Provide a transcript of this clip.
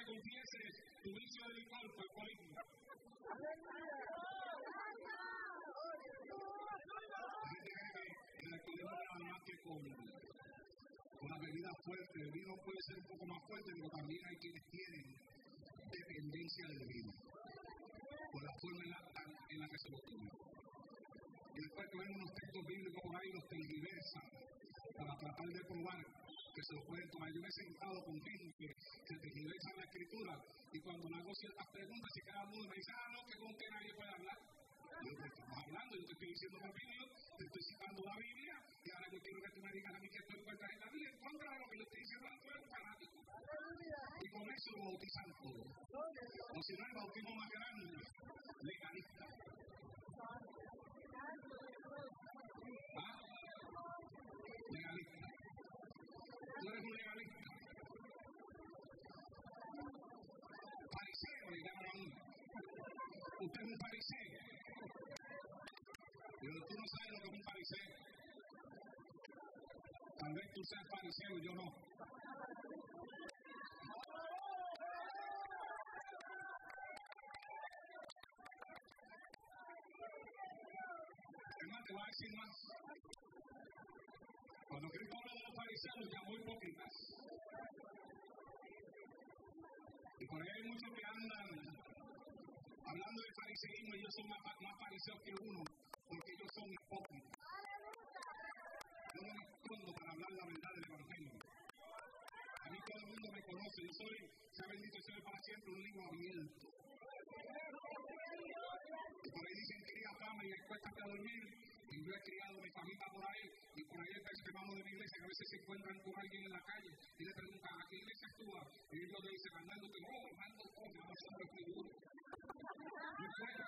confieses tu vicio de licor fue política. El alcoholismo no más que con la bebida fuerte. El vino puede ser un poco más fuerte, pero también hay quienes tienen dependencia del vino, por la forma en la que se lo toman. Y después tenemos unos textos bíblicos por ahí, los tergiversan, para tratar de probar que se lo pueden tomar. Yo me he sentado con gente que tergiversan la escritura, y cuando me hago ciertas preguntas, y cada uno me dice, no, que con que nadie puede hablar. Yo te estamos hablando, yo te estoy diciendo la Biblia, te estoy citando la Biblia, y ahora yo quiero que tú me digas a mí que tú encuentras en la Biblia, en contra de lo que yo estoy diciendo, tú eres fanático. Y con eso lo bautizan todo. O si no, el bautismo más grande, legalista. Legalista. Tú eres un legalista. Fariseo, le llaman a uno. Usted es un fariseo. Pero tú no sabes lo que es un fariseo. Tal vez tú seas fariseo y yo no. Además, te voy a decir más. Cuando Cristo habla de los fariseos, llamó hipócritas. Y por ahí hay muchos que andan hablando de fariseísmo, y ellos son más fariseos que uno, porque ellos son hipócritas. Yo no me escondo para hablar la verdad del Evangelio. A mí todo el mundo me conoce, yo soy, sea bendito y soy para siempre, un libro abierto. Y por ahí dicen que cría fama y después está a dormir. Y yo he criado mi familia por ahí, y por ahí hay veces que vamos de mi iglesia, que a veces se encuentran con alguien en la calle y le preguntan, ¿a qué iglesia actúa? Y ellos le dicen, Armando, que no, Armando, no, yo no soy figura. Y pues,